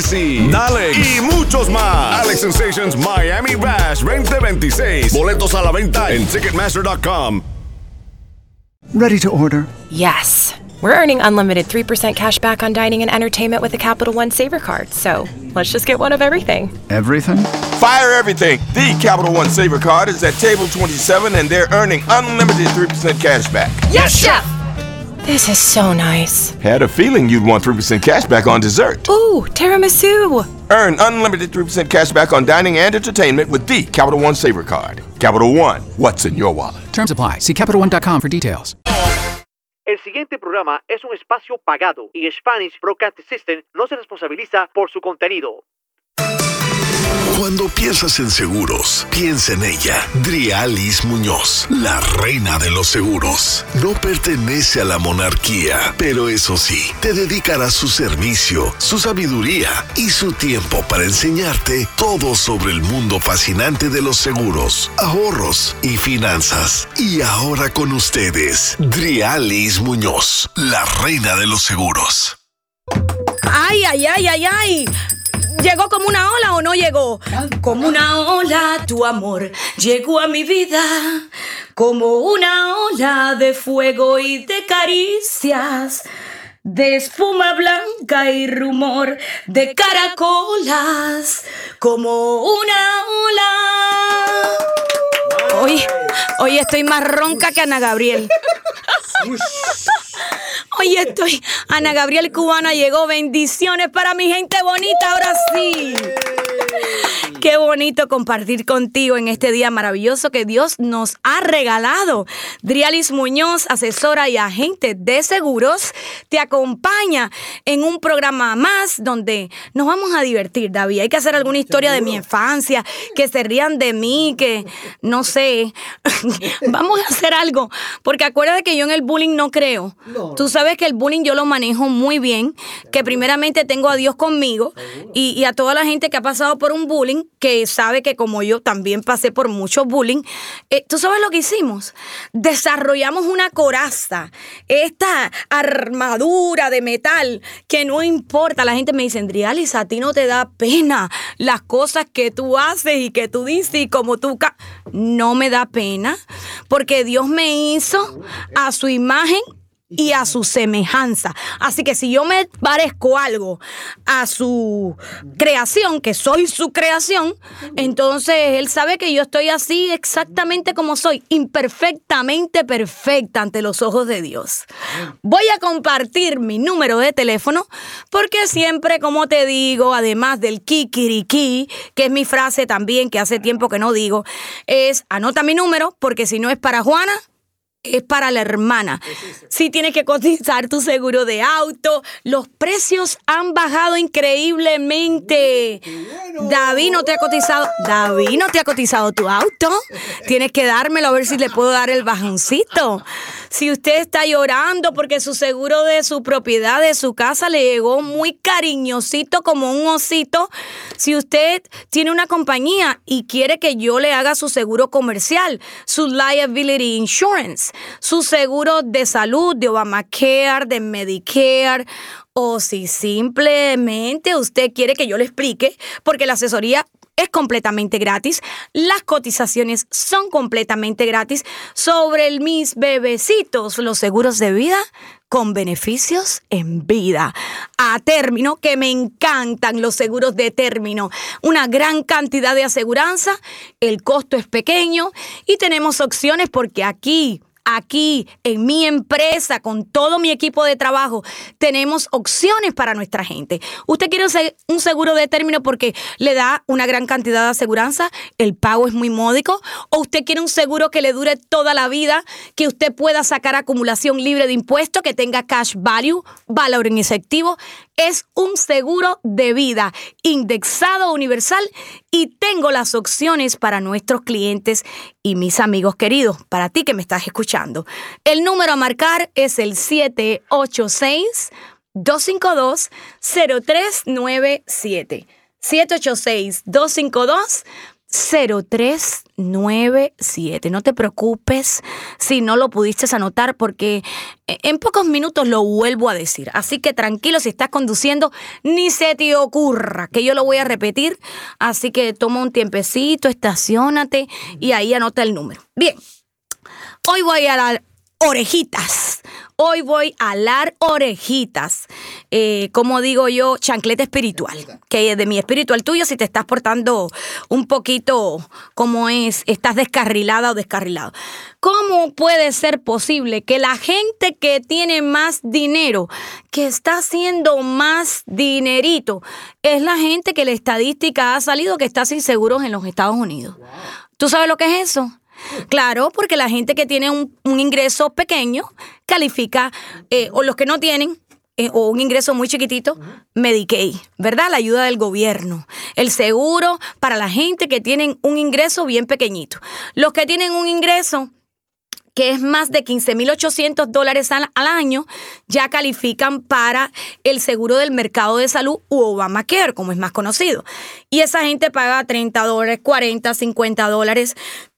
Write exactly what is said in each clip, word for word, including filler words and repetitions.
Jay-Z, Dalex y muchos más. Alex Sensations Miami Bash veinte veintiséis. Boletos a la venta en Ticketmaster dot com. Ready to order? Yes. We're earning unlimited three percent cash back on dining and entertainment with the Capital One Saver Card. So let's just get one of everything. Everything? Fire everything. The Capital One Saver Card is at table twenty-seven and they're earning unlimited three percent cash back. Yes, Chef! This is so nice. Had a feeling you'd want three percent cash back on dessert. Ooh, tiramisu. Earn unlimited three percent cash back on dining and entertainment with the Capital One Saver Card. Capital One, what's in your wallet? Terms apply. See Capital One dot com for details. El siguiente programa es un espacio pagado y Spanish Broadcast System no se responsabiliza por su contenido. Cuando piensas en seguros, piensa en ella. Drialis Muñoz, la reina de los seguros. No pertenece a la monarquía, pero eso sí, te dedicará su servicio, su sabiduría y su tiempo para enseñarte todo sobre el mundo fascinante de los seguros, ahorros y finanzas. Y ahora con ustedes, Drialis Muñoz, la reina de los seguros. ¡Ay, ay, ay, ay, ay! ¿Llegó como una ola o no llegó? Como una ola tu amor llegó a mi vida, como una ola de fuego y de caricias, de espuma blanca y rumor de caracolas, como una ola. Hoy, hoy estoy más ronca que Ana Gabriel. Hoy estoy, Ana Gabriel Cubana llegó. Bendiciones para mi gente bonita, ahora sí. Qué bonito compartir contigo en este día maravilloso que Dios nos ha regalado. Drialis Muñoz, asesora y agente de seguros, te acompaña en un programa más donde nos vamos a divertir, David. Hay que hacer alguna historia de mi infancia, que se rían de mí, que no sé. Vamos a hacer algo, porque acuérdate que yo en el bullying no creo. No. Tú sabes que el bullying yo lo manejo muy bien, que primeramente tengo a Dios conmigo y, y a toda la gente que ha pasado por un bullying, que sabe que como yo también pasé por mucho bullying. Eh, ¿Tú sabes lo que hicimos? Desarrollamos una coraza, esta armadura de metal que no importa. La gente me dice, Drialis, a ti no te da pena las cosas que tú haces y que tú dices y como tú... Ca-. No me da pena porque Dios me hizo a su imagen y a su semejanza. Así que si yo me parezco algo a su creación, que soy su creación, entonces Él sabe que yo estoy así exactamente como soy, imperfectamente perfecta ante los ojos de Dios. Voy a compartir mi número de teléfono porque siempre, como te digo, además del kikiriki, que es mi frase también que hace tiempo que no digo, es anota mi número porque si no es para Juana, es para la hermana. Si tienes que cotizar tu seguro de auto, los precios han bajado increíblemente. David no te ha cotizado, David no te ha cotizado tu auto. Tienes que dármelo a ver si le puedo dar el bajoncito. Si usted está llorando porque su seguro de su propiedad, de su casa, le llegó muy cariñosito como un osito. Si usted tiene una compañía y quiere que yo le haga su seguro comercial, su liability insurance, su seguro de salud, de Obamacare, de Medicare, o si simplemente usted quiere que yo le explique, porque la asesoría es completamente gratis, las cotizaciones son completamente gratis sobre el mis bebecitos, los seguros de vida con beneficios en vida. A término, que me encantan los seguros de término. Una gran cantidad de aseguranza, el costo es pequeño y tenemos opciones porque aquí... Aquí, en mi empresa, con todo mi equipo de trabajo, tenemos opciones para nuestra gente. Usted quiere un seguro de término porque le da una gran cantidad de aseguranza, el pago es muy módico, o usted quiere un seguro que le dure toda la vida, que usted pueda sacar acumulación libre de impuestos, que tenga cash value, valor en efectivo. Es un seguro de vida indexado universal y tengo las opciones para nuestros clientes y mis amigos queridos, para ti que me estás escuchando. El número a marcar es el siete ocho seis, dos cinco dos, cero tres nueve siete. siete ocho seis, dos cinco dos, cero tres nueve siete. No te preocupes si no lo pudiste anotar porque en pocos minutos lo vuelvo a decir. Así que tranquilo, si estás conduciendo, ni se te ocurra que yo lo voy a repetir. Así que toma un tiempecito, estaciónate y ahí anota el número. Bien, hoy voy a las orejitas. Hoy voy a alar orejitas, eh, como digo yo, chancleta espiritual, que es de mi espíritu al tuyo si te estás portando un poquito como es, estás descarrilada o descarrilado. ¿Cómo puede ser posible que la gente que tiene más dinero, que está haciendo más dinerito, es la gente que la estadística ha salido que está sin seguros en los Estados Unidos? Wow. ¿Tú sabes lo que es eso? Claro, porque la gente que tiene un, un ingreso pequeño califica, eh, o los que no tienen, eh, o un ingreso muy chiquitito, Medicaid, ¿verdad? La ayuda del gobierno, el seguro para la gente que tienen un ingreso bien pequeñito. Los que tienen un ingreso que es más de quince mil ochocientos dólares al, al año, ya califican para el seguro del mercado de salud u Obamacare, como es más conocido. Y esa gente paga treinta dólares, cuarenta, cincuenta dólares.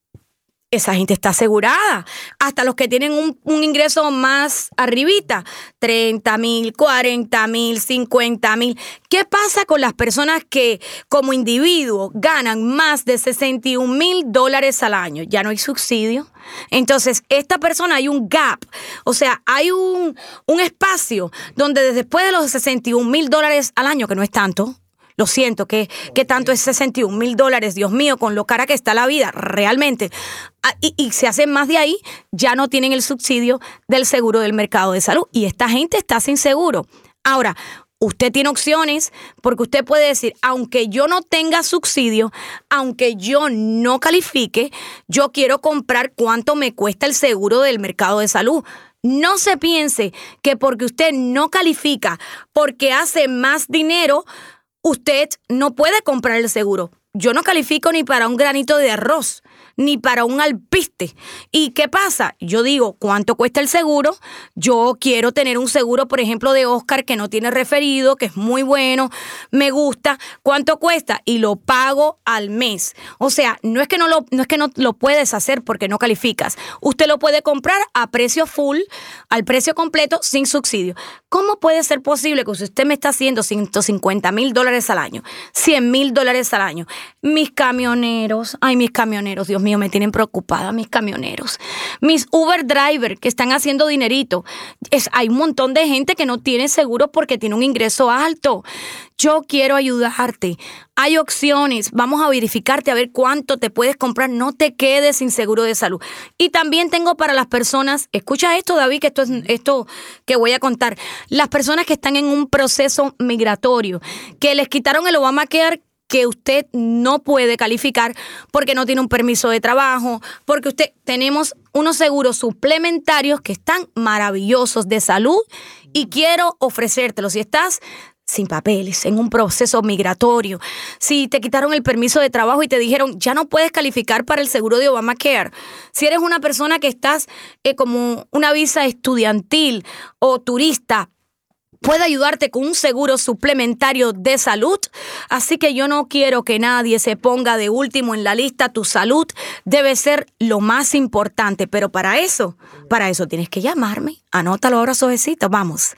Esa gente está asegurada. Hasta los que tienen un, un ingreso más arribita, treinta mil, cuarenta mil, cincuenta mil. ¿Qué pasa con las personas que como individuo ganan más de sesenta y un mil dólares al año? Ya no hay subsidio. Entonces, esta persona hay un gap, o sea, hay un, un espacio donde después de los sesenta y un mil dólares al año, que no es tanto, lo siento, que, que tanto es sesenta y un mil dólares, Dios mío, con lo cara que está la vida, realmente. Y, y se hacen más de ahí, ya no tienen el subsidio del seguro del mercado de salud. Y esta gente está sin seguro. Ahora, usted tiene opciones porque usted puede decir, aunque yo no tenga subsidio, aunque yo no califique, yo quiero comprar cuánto me cuesta el seguro del mercado de salud. No se piense que porque usted no califica, porque hace más dinero, usted no puede comprar el seguro. Yo no califico ni para un granito de arroz, ni para un alpiste. ¿Y qué pasa? Yo digo, ¿cuánto cuesta el seguro? Yo quiero tener un seguro, por ejemplo, de Oscar, que no tiene referido, que es muy bueno, me gusta. ¿Cuánto cuesta? Y lo pago al mes. O sea, no es que no lo, no es que no lo puedes hacer porque no calificas. Usted lo puede comprar a precio full, al precio completo, sin subsidio. ¿Cómo puede ser posible que usted me está haciendo ciento cincuenta mil dólares al año, cien mil dólares al año? Mis camioneros, ay, mis camioneros, Dios mío, me tienen preocupada mis camioneros. Mis Uber driver que están haciendo dinerito. Es, hay un montón de gente que no tiene seguro porque tiene un ingreso alto. Yo quiero ayudarte. Hay opciones. Vamos a verificarte a ver cuánto te puedes comprar. No te quedes sin seguro de salud. Y también tengo para las personas, escucha esto, David, que esto es esto que voy a contar. Las personas que están en un proceso migratorio, que les quitaron el Obamacare, que usted no puede calificar porque no tiene un permiso de trabajo, porque usted tenemos unos seguros suplementarios que están maravillosos de salud y quiero ofrecértelos. Si estás sin papeles, en un proceso migratorio, si te quitaron el permiso de trabajo y te dijeron ya no puedes calificar para el seguro de Obamacare, si eres una persona que estás eh, como una visa estudiantil o turista, puede ayudarte con un seguro suplementario de salud. Así que yo no quiero que nadie se ponga de último en la lista. Tu salud debe ser lo más importante. Pero para eso, para eso tienes que llamarme. Anótalo ahora suavecito. Vamos.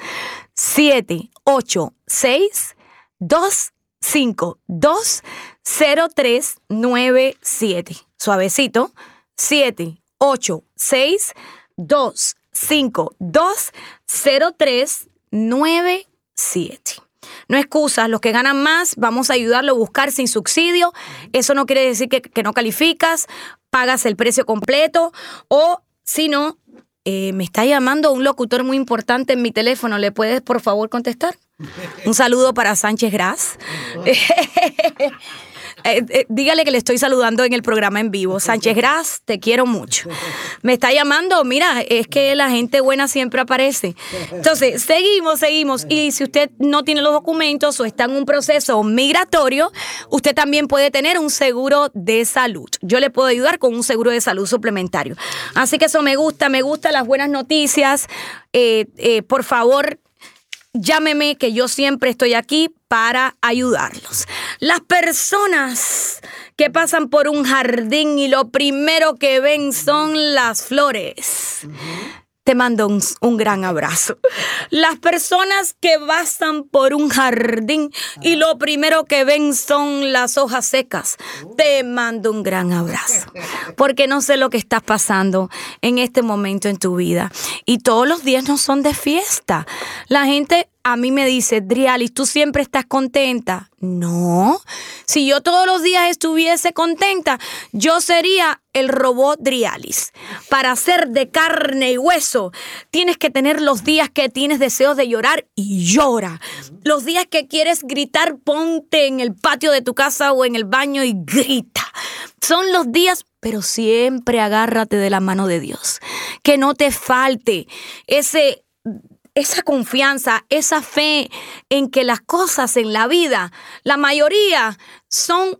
siete ocho seis, dos cinco dos, cero tres nueve siete. Suavecito. siete ocho seis, dos cinco dos, cero tres nueve siete. No excusas, los que ganan más, vamos a ayudarlo a buscar sin subsidio. Eso no quiere decir que, que no calificas, pagas el precio completo o si no, eh, me está llamando un locutor muy importante en mi teléfono. ¿Le puedes por favor contestar? Un saludo para Sánchez Gras. Eh, eh, dígale que le estoy saludando en el programa en vivo. Sánchez Gras, te quiero mucho. Me está llamando, mira, es que la gente buena siempre aparece. Entonces, seguimos, seguimos. Y si usted no tiene los documentos o está en un proceso migratorio, usted también puede tener un seguro de salud. Yo le puedo ayudar con un seguro de salud suplementario. Así que eso me gusta, me gustan las buenas noticias. Eh, eh, por favor, llámeme, que yo siempre estoy aquí para ayudarlos. Las personas que pasan por un jardín y lo primero que ven son las flores. Te mando un, un gran abrazo. Las personas que pasan por un jardín y lo primero que ven son las hojas secas, te mando un gran abrazo. Porque no sé lo que estás pasando en este momento en tu vida. Y todos los días no son de fiesta. La gente a mí me dice, Drialis, ¿tú siempre estás contenta? No. Si yo todos los días estuviese contenta, yo sería el robot Drialis. Para ser de carne y hueso, tienes que tener los días que tienes deseos de llorar y llora. Los días que quieres gritar, ponte en el patio de tu casa o en el baño y grita. Son los días, pero siempre agárrate de la mano de Dios. Que no te falte ese... esa confianza, esa fe en que las cosas en la vida, la mayoría son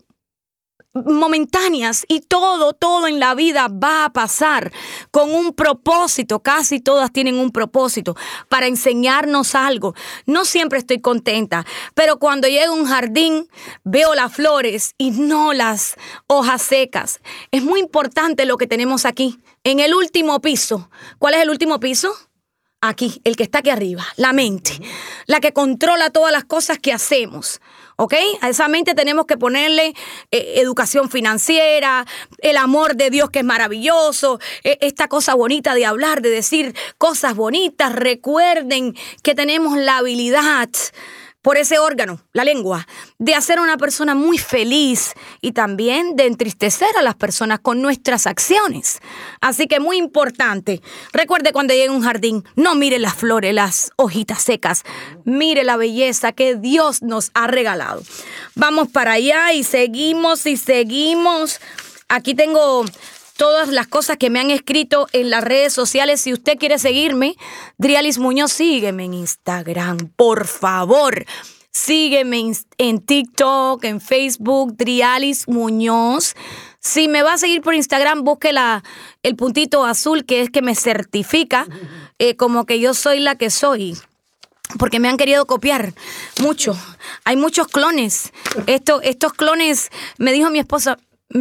momentáneas y todo, todo en la vida va a pasar con un propósito. Casi todas tienen un propósito para enseñarnos algo. No siempre estoy contenta, pero cuando llego a un jardín veo las flores y no las hojas secas. Es muy importante lo que tenemos aquí, en el último piso. ¿Cuál es el último piso? Aquí, el que está aquí arriba, la mente, la que controla todas las cosas que hacemos, ¿ok? A esa mente tenemos que ponerle eh, educación financiera, el amor de Dios que es maravilloso, eh, esta cosa bonita de hablar, de decir cosas bonitas. Recuerden que tenemos la habilidad por ese órgano, la lengua, de hacer a una persona muy feliz y también de entristecer a las personas con nuestras acciones. Así que muy importante, recuerde cuando llegue a un jardín, no mire las flores, las hojitas secas, mire la belleza que Dios nos ha regalado. Vamos para allá y seguimos y seguimos. Aquí tengo todas las cosas que me han escrito en las redes sociales. Si usted quiere seguirme, Drialis Muñoz, sígueme en Instagram, por favor. Sígueme en TikTok, en Facebook, Drialis Muñoz. Si me va a seguir por Instagram, busque la, el puntito azul que es que me certifica eh, como que yo soy la que soy. Porque me han querido copiar mucho. Hay muchos clones. Esto, estos clones, me dijo mi esposa,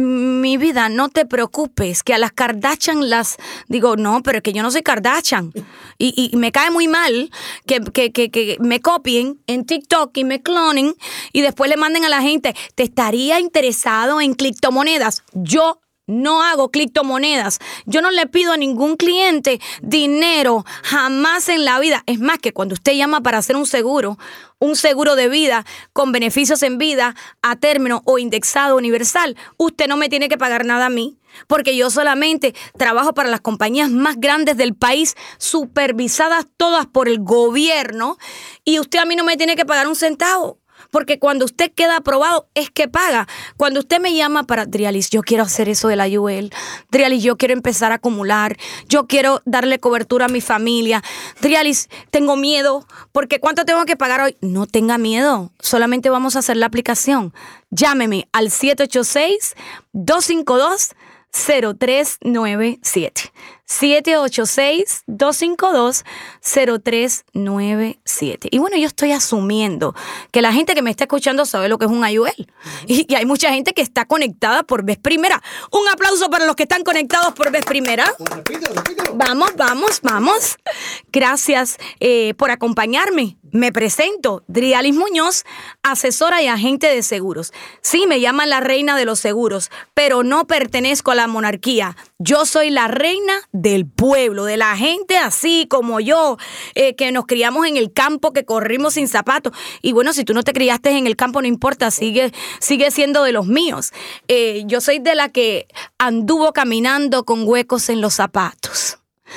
mi vida, no te preocupes, que a las Kardashian las... Digo, no, pero es que yo no soy Kardashian. Y, y me cae muy mal que, que, que, que me copien en TikTok y me clonen y después le manden a la gente, ¿te estaría interesado en criptomonedas? Yo no hago criptomonedas. Yo no le pido a ningún cliente dinero, jamás en la vida. Es más, que cuando usted llama para hacer un seguro, un seguro de vida con beneficios en vida a término o indexado universal, usted no me tiene que pagar nada a mí, porque yo solamente trabajo para las compañías más grandes del país, supervisadas todas por el gobierno, y usted a mí no me tiene que pagar un centavo. Porque cuando usted queda aprobado es que paga. Cuando usted me llama para, Drialis, yo quiero hacer eso de la I U L. Drialis, yo quiero empezar a acumular. Yo quiero darle cobertura a mi familia. Drialis, tengo miedo. Porque ¿cuánto tengo que pagar hoy? No tenga miedo. Solamente vamos a hacer la aplicación. Llámeme al siete ocho seis, dos cinco dos, cero tres nueve siete. siete ocho seis, dos cinco dos, cero tres nueve siete. Y bueno, yo estoy asumiendo que la gente que me está escuchando sabe lo que es un I U L. Y, y hay mucha gente que está conectada por vez primera. Un aplauso para los que están conectados por vez primera. Repítelo, repítelo. Vamos, vamos, vamos. Gracias eh, por acompañarme. Me presento, Drialis Muñoz, asesora y agente de seguros. Sí, me llaman la reina de los seguros, pero no pertenezco a la monarquía. Yo soy la reina del pueblo, de la gente así como yo, eh, que nos criamos en el campo, que corrimos sin zapatos. Y bueno, si tú no te criaste en el campo, no importa, sigue, sigue siendo de los míos. Eh, yo soy de la que anduvo caminando con huecos en los zapatos.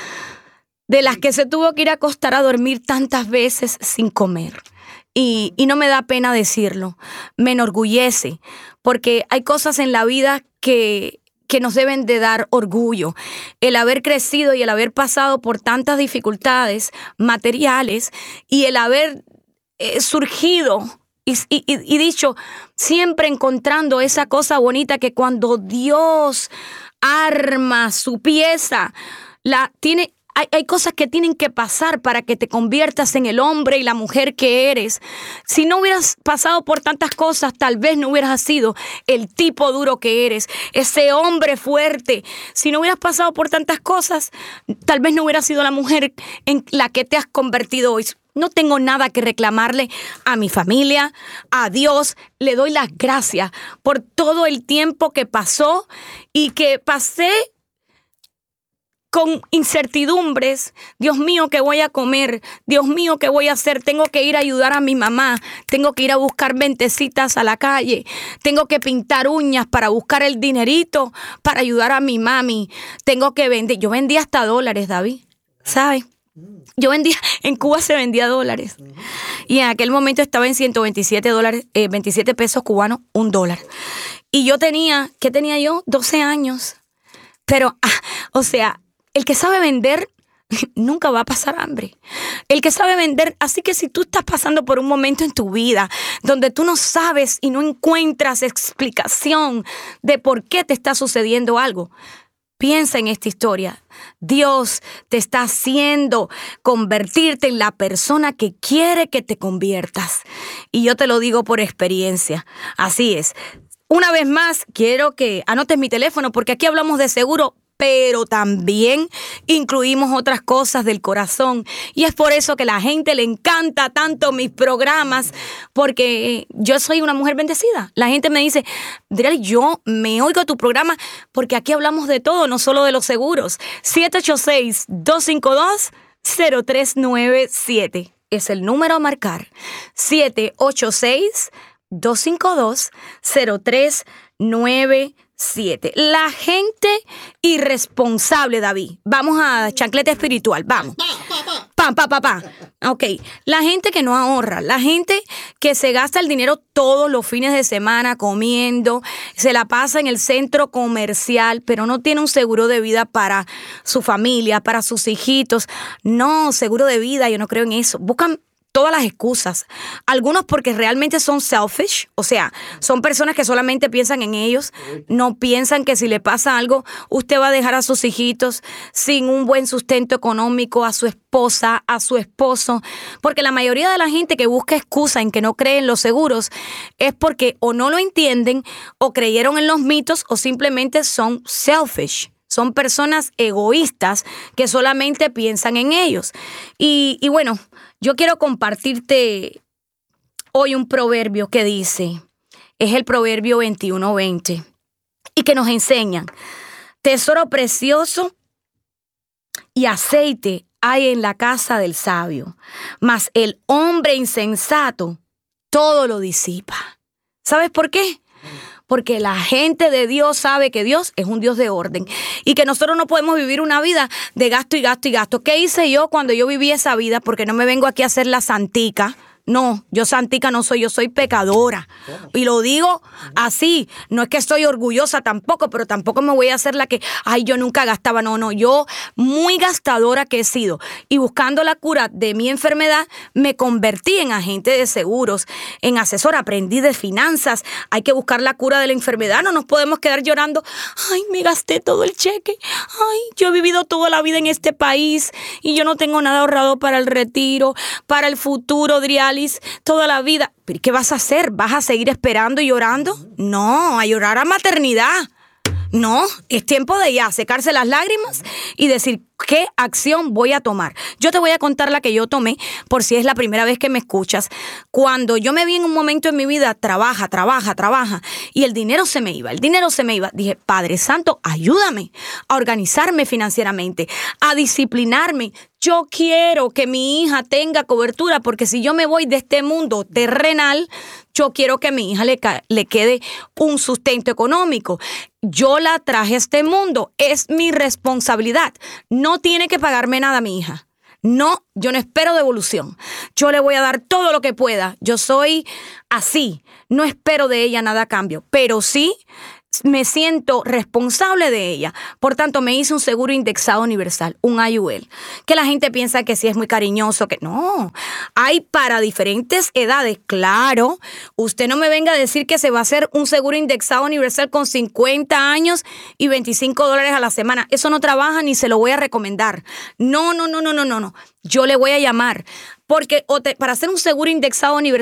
De las que se tuvo que ir a acostar a dormir tantas veces sin comer. Y, y no me da pena decirlo, me enorgullece, porque hay cosas en la vida que, que nos deben de dar orgullo. El haber crecido y el haber pasado por tantas dificultades materiales y el haber eh, surgido y, y, y dicho, siempre encontrando esa cosa bonita que cuando Dios arma su pieza, la tiene... Hay, hay cosas que tienen que pasar para que te conviertas en el hombre y la mujer que eres. Si no hubieras pasado por tantas cosas, tal vez no hubieras sido el tipo duro que eres, ese hombre fuerte. Si no hubieras pasado por tantas cosas, tal vez no hubieras sido la mujer en la que te has convertido hoy. No tengo nada que reclamarle a mi familia, a Dios. Le doy las gracias por todo el tiempo que pasó y que pasé con incertidumbres. Dios mío, ¿qué voy a comer? Dios mío, ¿qué voy a hacer? Tengo que ir a ayudar a mi mamá. Tengo que ir a buscar ventecitas a la calle. Tengo que pintar uñas para buscar el dinerito para ayudar a mi mami. Tengo que vender. Yo vendía hasta dólares, David, ¿sabes? Yo vendía, en Cuba se vendía dólares. Y en aquel momento estaba en ciento veintisiete dólares, eh, veintisiete pesos cubanos, un dólar. Y yo tenía, ¿qué tenía yo? doce años. Pero, ah, o sea, el que sabe vender nunca va a pasar hambre. El que sabe vender, así que si tú estás pasando por un momento en tu vida donde tú no sabes y no encuentras explicación de por qué te está sucediendo algo, piensa en esta historia. Dios te está haciendo convertirte en la persona que quiere que te conviertas. Y yo te lo digo por experiencia. Así es. Una vez más, quiero que anotes mi teléfono porque aquí hablamos de seguro, pero también incluimos otras cosas del corazón. Y es por eso que a la gente le encanta tanto mis programas, porque yo soy una mujer bendecida. La gente me dice, Driali, yo me oigo tu programa porque aquí hablamos de todo, no solo de los seguros. siete ocho seis, dos cinco dos, cero tres nueve siete es el número a marcar. siete ocho seis, dos cinco dos, cero tres nueve siete. La gente irresponsable, David. Vamos a chancleta espiritual, vamos. Pa, pa, pa, pa. Ok, la gente que no ahorra, la gente que se gasta el dinero todos los fines de semana comiendo, se la pasa en el centro comercial, pero no tiene un seguro de vida para su familia, para sus hijitos. No, seguro de vida, yo no creo en eso. Buscan todas las excusas. Algunos porque realmente son selfish, o sea, son personas que solamente piensan en ellos, no piensan que si le pasa algo, usted va a dejar a sus hijitos sin un buen sustento económico, a su esposa, a su esposo, porque la mayoría de la gente que busca excusa en que no cree en los seguros es porque o no lo entienden, o creyeron en los mitos, o simplemente son selfish. Son personas egoístas que solamente piensan en ellos. Y, y bueno, yo quiero compartirte hoy un proverbio que dice, es el proverbio veintiuno veinte, y que nos enseña, tesoro precioso y aceite hay en la casa del sabio, mas el hombre insensato todo lo disipa. ¿Sabes por qué? Porque la gente de Dios sabe que Dios es un Dios de orden y que nosotros no podemos vivir una vida de gasto y gasto y gasto. ¿Qué hice yo cuando yo viví esa vida? Porque no me vengo aquí a hacer la santica. No, yo santica no soy, yo soy pecadora. Y lo digo así, no es que estoy orgullosa tampoco, pero tampoco me voy a hacer la que, ay, yo nunca gastaba. No, no, yo muy gastadora que he sido. Y buscando la cura de mi enfermedad, me convertí en agente de seguros, en asesor, aprendí de finanzas. Hay que buscar la cura de la enfermedad, no nos podemos quedar llorando, ay, me gasté todo el cheque, ay, yo he vivido toda la vida en este país y yo no tengo nada ahorrado para el retiro, para el futuro, Driali. Toda la vida. ¿Pero qué vas a hacer? ¿Vas a seguir esperando y llorando? No, a llorar a maternidad. No, es tiempo de ya secarse las lágrimas y decir qué acción voy a tomar. Yo te voy a contar la que yo tomé por si es la primera vez que me escuchas. Cuando yo me vi en un momento en mi vida, trabaja, trabaja, trabaja, y el dinero se me iba, el dinero se me iba. Dije, Padre Santo, ayúdame a organizarme financieramente, a disciplinarme. Yo quiero que mi hija tenga cobertura porque si yo me voy de este mundo terrenal, yo quiero que a mi hija le, le quede un sustento económico. Yo la traje a este mundo, es mi responsabilidad. No tiene que pagarme nada mi hija. No, yo no espero devolución. Yo le voy a dar todo lo que pueda. Yo soy así, no espero de ella nada a cambio, pero sí me siento responsable de ella. Por tanto, me hice un seguro indexado universal, un I U L. Que la gente piensa que sí es muy cariñoso, que no. Hay para diferentes edades, claro. Usted no me venga a decir que se va a hacer un seguro indexado universal con cincuenta años y veinticinco dólares a la semana. Eso no trabaja ni se lo voy a recomendar. No, no, no, no, no, no, no. Yo le voy a llamar. Porque o te, para hacer un seguro indexado universal,